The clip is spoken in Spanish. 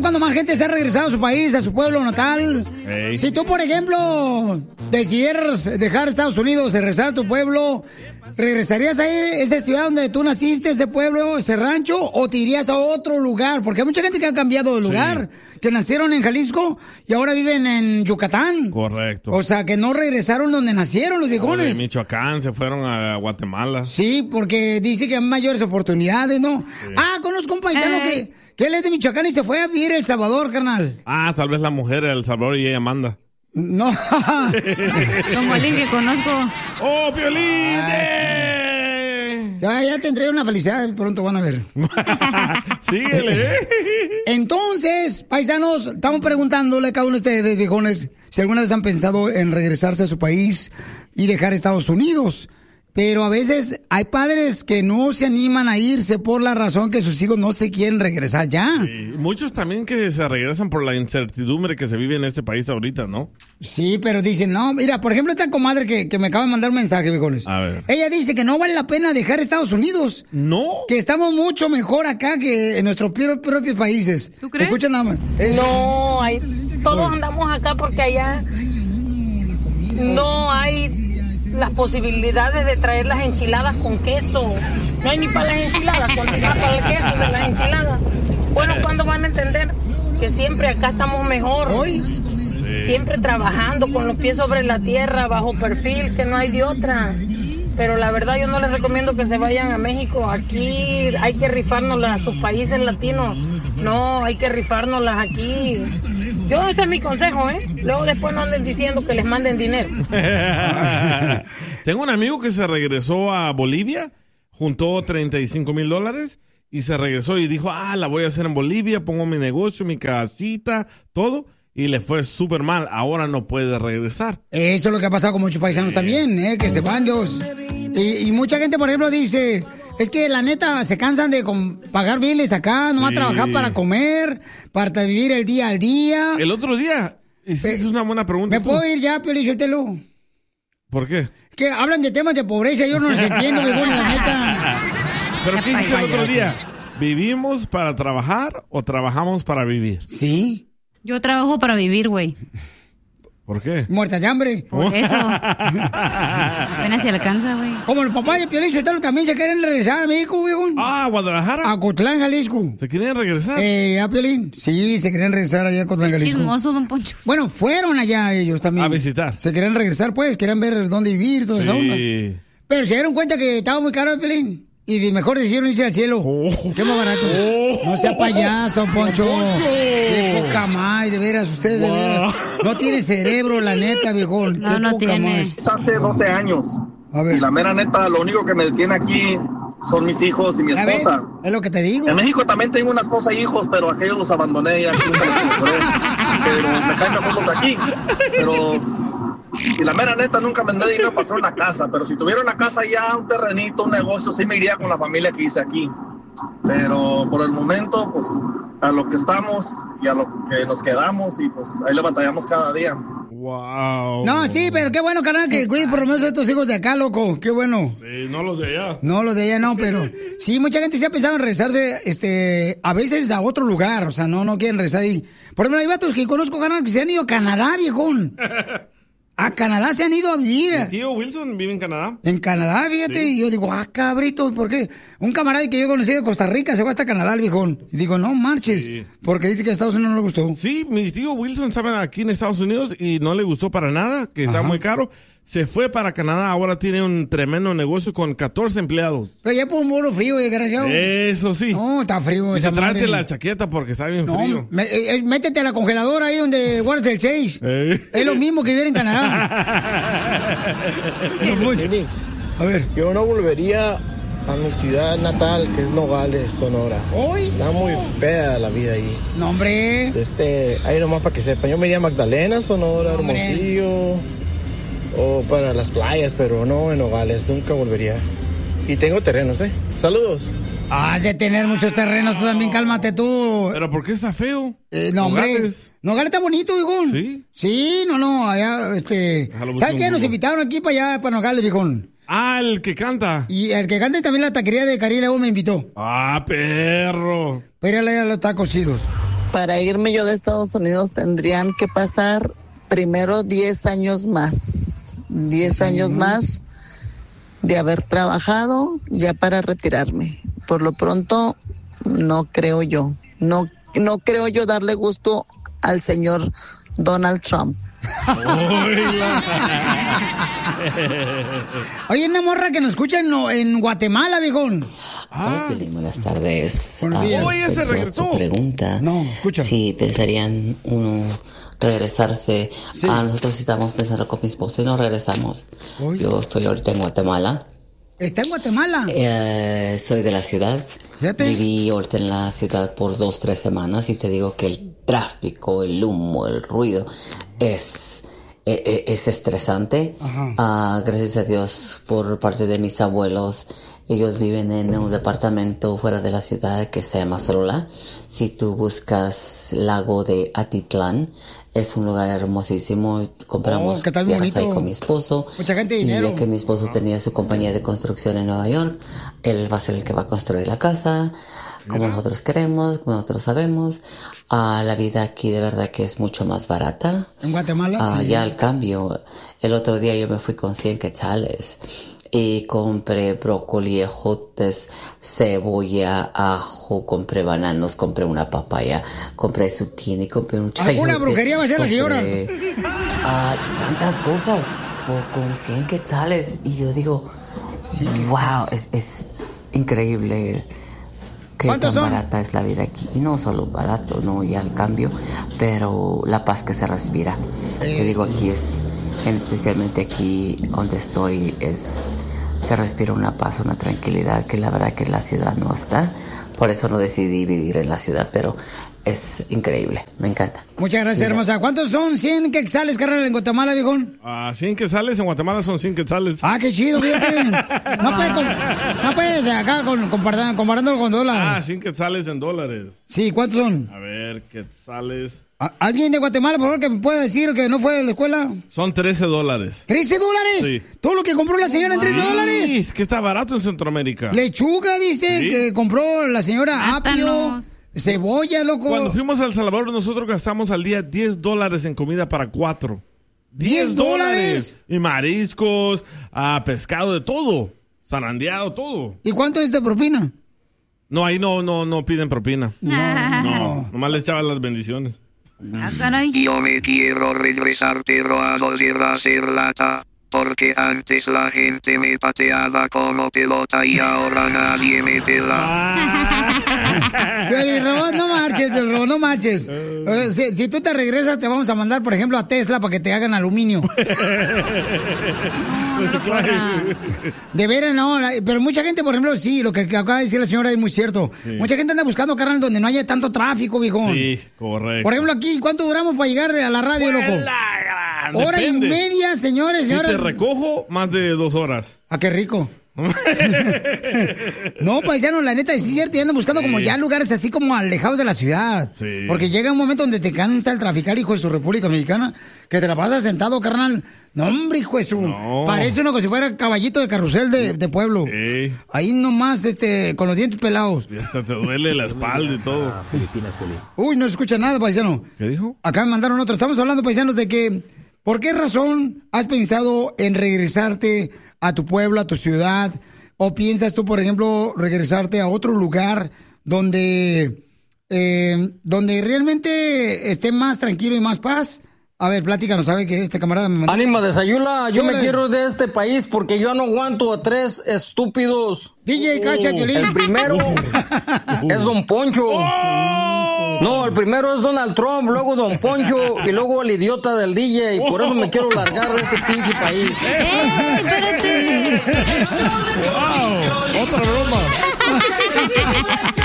cuando más gente se ha regresado a su país, a su pueblo natal. Ey. Si tú, por ejemplo, decidieras dejar Estados Unidos y regresar a tu pueblo, ¿regresarías a esa ciudad donde tú naciste, ese pueblo, ese rancho, o te irías a otro lugar? Porque hay mucha gente que ha cambiado de lugar, que nacieron en Jalisco y ahora viven en Yucatán. Correcto. O sea, que no regresaron donde nacieron los O de viejones. Michoacán se fueron a Guatemala. Sí, porque dice que hay mayores oportunidades, ¿no? Sí. Ah, conozco un paisano que él es de Michoacán y se fue a vivir a El Salvador, carnal. Ah, tal vez la mujer de El Salvador y ella manda. No. Como alguien que conozco. ¡Oh, Piolín! Ya tendré una felicidad, pronto van a ver. Síguele. Entonces, paisanos, estamos preguntándole a cada uno de ustedes, viejones, si alguna vez han pensado en regresarse a su país y dejar Estados Unidos. Pero a veces hay padres que no se animan a irse por la razón que sus hijos no se quieren regresar ya. Sí, muchos también que se regresan por la incertidumbre que se vive en este país ahorita, ¿no? Sí, pero dicen, no, mira, por ejemplo, esta comadre que me acaba de mandar un mensaje, viejones. A ver. Ella dice que no vale la pena dejar Estados Unidos. No. Que estamos mucho mejor acá que en nuestros propios países. ¿Tú crees? Escucha nada más. No, todos andamos acá porque allá no hay las posibilidades de traer las enchiladas con queso. No hay ni para las enchiladas, continúa para el queso de las enchiladas. Bueno, ¿cuándo van a entender que siempre acá estamos mejor? Hoy. Siempre trabajando con los pies sobre la tierra, bajo perfil, que no hay de otra. Pero la verdad yo no les recomiendo que se vayan a México. Aquí hay que rifárnoslas a sus países latinos. No, hay que rifárnoslas aquí. Ese es mi consejo, ¿eh? Luego después no anden diciendo que les manden dinero. Tengo un amigo que se regresó a Bolivia, juntó $35,000 y se regresó y dijo, la voy a hacer en Bolivia, pongo mi negocio, mi casita, todo. Y le fue súper mal. Ahora no puede regresar. Eso es lo que ha pasado con muchos paisanos también, que se van los... Y mucha gente, por ejemplo, dice... Es que la neta se cansan de pagar biles acá, no va a trabajar para comer, para vivir el día al día. El otro día, esa es una buena pregunta. ¿Me puedo ir ya, Piolichotelo? ¿Por qué? Que hablan de temas de pobreza, yo no los entiendo, mejor, la neta. ¿Pero qué dijiste el otro día? ¿Vivimos para trabajar o trabajamos para vivir? Sí. Yo trabajo para vivir, güey. ¿Por qué? Muerta de hambre. Por eso. Apenas se alcanza, güey. Como los papás de Piolichotelo también se quieren regresar a México, güey. ¿A Guadalajara? A Cotlán, Jalisco. ¿Se quieren regresar? ¿A Piolín? Sí, se querían regresar allá a Cotlán, Jalisco. Chismoso, don Poncho. Bueno, fueron allá ellos también. A visitar. Se querían regresar, pues, querían ver dónde vivir, toda esa onda. Pero se dieron cuenta que estaba muy caro el Piolín. Y mejor decidieron irse al cielo. Qué más barato. No sea payaso, Poncho. Qué poca más, de veras, usted de veras. No tiene cerebro, la neta, viejón. No, Qué no poca tiene. más. Hace 12 años. A ver. Y la mera neta, lo único que me detiene aquí son mis hijos y mi ¿Ya ves? esposa. Es lo que te digo. En México también tengo una esposa y hijos, pero aquellos los abandoné y aquí nunca los encontré. Pero me caen mejor los de aquí. Pero... Y la mera neta, nunca me mandé dinero para hacer una casa. Pero si tuviera una casa ya, un terrenito, un negocio, sí me iría con la familia que hice aquí. Pero por el momento, pues, a lo que estamos y a lo que nos quedamos, y pues ahí le batallamos cada día. Wow. No, sí, pero qué bueno, carnal, que cuides por lo menos a estos hijos de acá, loco. Qué bueno. Sí, no los de allá. No, los de allá no, pero sí, mucha gente se ha pensado en regresarse, a veces a otro lugar. O sea, no quieren regresar ahí. Por ejemplo, hay vatos que conozco, carnal, que se han ido a Canadá, viejón. A Canadá se han ido a vivir. Mi tío Wilson vive en Canadá. En Canadá, fíjate, Sí. y yo digo, ¿por qué? Un camarada que yo conocí de Costa Rica se fue hasta Canadá, el viejón. Y digo, no marches, Sí. porque dice que a Estados Unidos no le gustó. Sí, mi tío Wilson estaba aquí en Estados Unidos y no le gustó para nada, que está muy caro. Se fue para Canadá, ahora tiene un tremendo negocio con 14 empleados. Pero ya por un muro frío, desgraciado. Eso sí. No, está frío Y esa se tráete madre. la chaqueta porque está bien No, frío. métete a la congeladora ahí donde guardas el Chase. Es lo mismo que vivir en Canadá. A ver. Yo no volvería a mi ciudad natal, que es Nogales, Sonora. ¿Hoy? Está muy fea la vida ahí. No, hombre. Ahí nomás para que sepan. Yo me iría a Magdalena, Sonora, Hombre. Hermosillo, o para las playas, pero no en Nogales, nunca volvería. Y tengo terrenos, ¿eh? Saludos. Has de tener muchos terrenos, tú también, cálmate tú. ¿Pero por qué está feo? No, hombre. Nogales. Nogales está bonito, viejón. ¿Sí? Sí, no, allá, Déjalo buscar ¿sabes un qué? Nos Google. invitaron aquí para allá, para Nogales, viejón. Ah, el que canta. Y el que canta también la taquería de Cari León me invitó. Ah, perro. Para ir a los tacos chidos. Para irme yo de Estados Unidos tendrían que pasar primero 10 años más. 10 años más de haber trabajado ya para retirarme. Por lo pronto, no creo yo. No creo yo darle gusto al señor Donald Trump. Oye, una morra que nos escucha en Guatemala, viejón. Buenas tardes. Buenos días. Oye, se regresó. Pregunta. No, escucha. Si pensarían uno regresarse. Sí. Nosotros estamos pensando con mi esposo y nos regresamos. Uy. Yo estoy ahorita en Guatemala. ¿Está en Guatemala? Soy de la ciudad. Fíjate. Viví ahorita en la ciudad por 2-3 semanas y te digo que el tráfico, el humo, el ruido es estresante. Gracias a Dios por parte de mis abuelos. Ellos viven en un departamento fuera de la ciudad que se llama Sorola. Si tú buscas Lago de Atitlán, es un lugar hermosísimo. Compramos ¿qué tal tierras bonito? ahí con mi esposo. Mucha gente de Y dinero. ya que mi esposo tenía su compañía de construcción en Nueva York, él va a ser el que va a construir la casa, como nosotros queremos, como nosotros sabemos. La vida aquí de verdad que es mucho más barata. ¿En Guatemala? Sí. Ya al cambio, el otro día yo me fui con 100 quetzales y compré brócoli, ejotes, cebolla, ajo, compré bananos, compré una papaya, compré zucchini, compré un chayote. ¿Alguna brujería va a hacer la señora? Tantas cosas con 100 quetzales y yo digo, wow, es increíble. Qué tan ¿Cuántos son? barata es la vida aquí. Y no solo barato, no, ya al cambio, pero la paz que se respira. Te digo, aquí especialmente aquí donde estoy, se respira una paz, una tranquilidad que la verdad que en la ciudad no está. Por eso no decidí vivir en la ciudad, pero es increíble, me encanta. Muchas gracias, hermosa. ¿Cuántos son 100 quetzales, carnal, en Guatemala, viejón? 100 quetzales, en Guatemala son 100 quetzales. Qué chido, fíjate. No puedes acá comparándolo con dólares. 100 quetzales en dólares. Sí, ¿cuántos son? A ver, quetzales. ¿Alguien de Guatemala, por favor, que me pueda decir que no fue a la escuela? Son $13. ¿$13? Sí. ¿Todo lo que compró la señora en $13? Sí, es que está barato en Centroamérica. Lechuga, dice, Sí. que compró la señora apio, Plátanos. cebolla, loco. Cuando fuimos a El Salvador, nosotros gastamos al día $10 en comida para 4. $10. Y mariscos, pescado, de todo. Zarandeado, todo. ¿Y cuánto es de propina? No, ahí no piden propina. No, nomás les echaban las bendiciones. Yo me quiero regresar pero a no hacer lata, porque antes la gente me pateaba como pelota y ahora nadie me pela. Pelirrobo, no marches. Si tú te regresas, te vamos a mandar, por ejemplo, a Tesla para que te hagan aluminio. De veras, no. Pero mucha gente, por ejemplo, sí, lo que acaba de decir la señora es muy cierto. Sí. Mucha gente anda buscando carnal donde no haya tanto tráfico, viejón. Sí, correcto. Por ejemplo, aquí, ¿cuánto duramos para llegar a la radio, loco? Hora Depende. y media, señores, Si señoras. te recojo, más de 2 horas. Qué rico. No, paisano, la neta, sí es cierto, y andan buscando como ya lugares así como alejados de la ciudad. Sí. Porque llega un momento donde te cansa el traficar, hijo de su República Mexicana, que te la pasas sentado, carnal. No, hombre, hijo de su... No. Parece uno como si fuera caballito de carrusel de pueblo. Sí. Ahí nomás, con los dientes pelados. Y hasta te duele la espalda y todo. Uy, no se escucha nada, paisano. ¿Qué dijo? Acá me mandaron otro. Estamos hablando, paisanos, de que... ¿Por qué razón has pensado en regresarte a tu pueblo, a tu ciudad? ¿O piensas tú, por ejemplo, regresarte a otro lugar donde realmente esté más tranquilo y más paz? A ver, pláticanos, ¿sabe que este camarada me mandó? Ánima de Sayula, yo me Órale. quiero ir de este país porque yo no aguanto a 3 estúpidos. DJ Cacha, Piolín. El primero es Don Poncho. No, el primero es Donald Trump, luego Don Poncho y luego el idiota del DJ. Por eso me quiero largar de este pinche país. ¡Espérate! ¡Wow! ¡Otra broma!